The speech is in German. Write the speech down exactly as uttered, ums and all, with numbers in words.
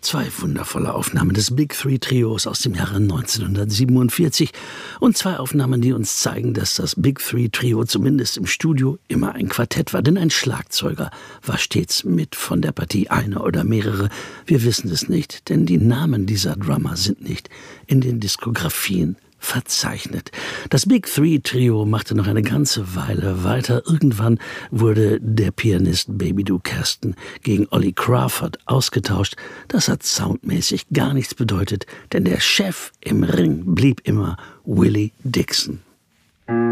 Zwei wundervolle Aufnahmen des Big Three Trios aus dem Jahre neunzehnhundertsiebenundvierzig und zwei Aufnahmen, die uns zeigen, dass das Big Three Trio zumindest im Studio immer ein Quartett war, denn ein Schlagzeuger war stets mit von der Partie, einer oder mehrere. Wir wissen es nicht, denn die Namen dieser Drummer sind nicht in den Diskografien verzeichnet. Das Big Three Trio machte noch eine ganze Weile weiter. Irgendwann wurde der Pianist Babydoo Kirsten gegen Ollie Crawford ausgetauscht. Das hat soundmäßig gar nichts bedeutet, denn der Chef im Ring blieb immer Willie Dixon.